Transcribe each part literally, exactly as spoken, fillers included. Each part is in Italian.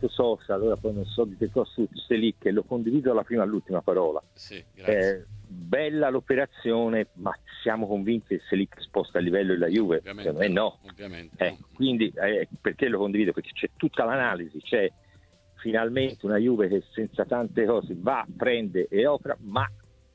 commento social, ora poi non so di che cosa su Selic, e lo condivido dalla prima all'ultima parola. Sì, grazie. Eh, bella l'operazione, ma siamo convinti che Selic sposta il livello della Juve? Ovviamente Secondo me no. Ovviamente Eh, no. quindi eh, perché lo condivido? Perché c'è tutta l'analisi, c'è finalmente una Juve che senza tante cose va, prende e opera, ma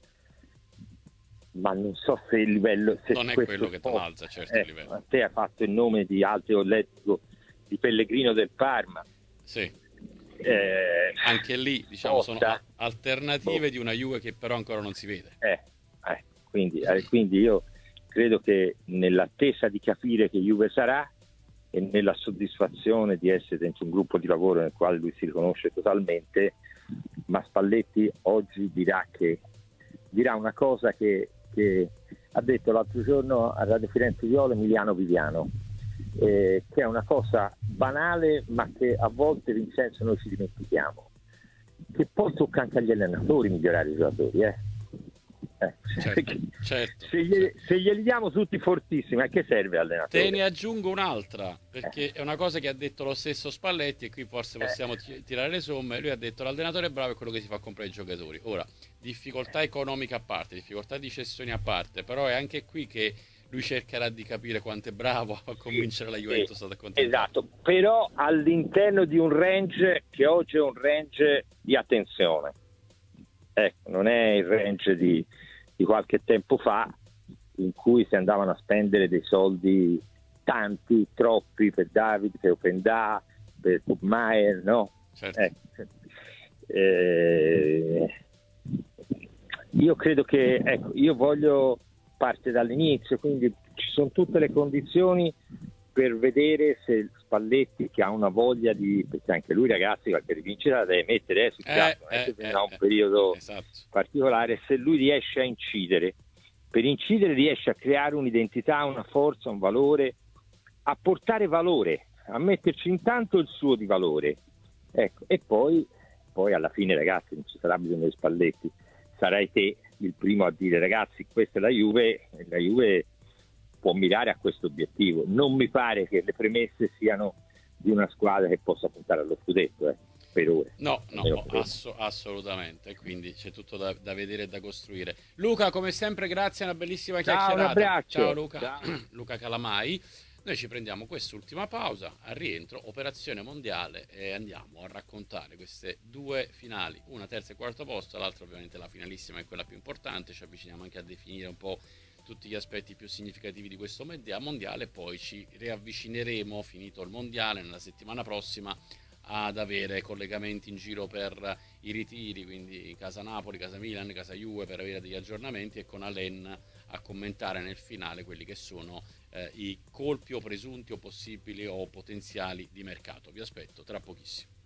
ma non so se il livello, se non è questo quello che te sposta, l'alza, certo, eh, il livello. te ha fatto il nome di altri, ho letto di Pellegrino del Parma. Sì. Eh, Anche lì, diciamo, sono sposta, a- alternative boh. di una Juve che però ancora non si vede. Eh, eh, quindi, eh, quindi io credo che nell'attesa di capire che Juve sarà e nella soddisfazione di essere dentro un gruppo di lavoro nel quale lui si riconosce totalmente, ma Spalletti oggi dirà che dirà una cosa che, che ha detto l'altro giorno a Radio Firenze Viola Emiliano Viviano, eh, che è una cosa banale ma che a volte, Vincenzo, noi ci dimentichiamo, che poi tocca anche agli allenatori migliorare i giocatori, eh. Eh, Certo, certo, se, glieli, certo. se glieli diamo tutti fortissimi, a che serve allenatore? Te ne aggiungo un'altra, perché Eh. è una cosa che ha detto lo stesso Spalletti, e qui forse possiamo ti- tirare le somme. Lui ha detto l'allenatore bravo è quello che si fa comprare i giocatori. Ora, difficoltà economiche a parte, difficoltà di cessioni a parte, però è anche qui che lui cercherà di capire quanto è bravo a convincere la Juventus ad accontentarlo. Esatto, però all'interno di un range che oggi è un range di attenzione. Ecco, non è il range di, di qualche tempo fa in cui si andavano a spendere dei soldi tanti, troppi per David, per Openda, per Pugmaier, no? Certo. Ecco. Eh, io credo che, ecco, io voglio parte dall'inizio, quindi ci sono tutte le condizioni per vedere se Spalletti, che ha una voglia di, perché anche lui ragazzi qualche rivincita la deve mettere eh, sul Eh, piatto, non è eh, che eh, ha un eh, periodo esatto. particolare, se lui riesce a incidere, per incidere riesce a creare un'identità, una forza, un valore, a portare valore, a metterci intanto il suo di valore, ecco, e poi, poi alla fine ragazzi non ci sarà bisogno di Spalletti, sarai te il primo a dire ragazzi questa è la Juve, e la Juve può mirare a questo obiettivo. Non mi pare che le premesse siano di una squadra che possa puntare allo scudetto, eh, per ora. No, no, Almeno per ora. ass- assolutamente, quindi c'è tutto da, da vedere e da costruire. Luca, come sempre, grazie, una bellissima Ciao, un chiacchierata. abbraccio. Ciao Luca, Ciao. Luca Calamai. Noi ci prendiamo quest'ultima pausa, al rientro, operazione mondiale, e andiamo a raccontare queste due finali, una terza e quarto posto, l'altra ovviamente la finalissima è quella più importante, ci avviciniamo anche a definire un po' tutti gli aspetti più significativi di questo mondiale, poi ci riavvicineremo, finito il mondiale, nella settimana prossima ad avere collegamenti in giro per i ritiri, quindi casa Napoli, casa Milan, casa Juve, per avere degli aggiornamenti, e con Alen a commentare nel finale quelli che sono eh, i colpi o presunti o possibili o potenziali di mercato. Vi aspetto tra pochissimo.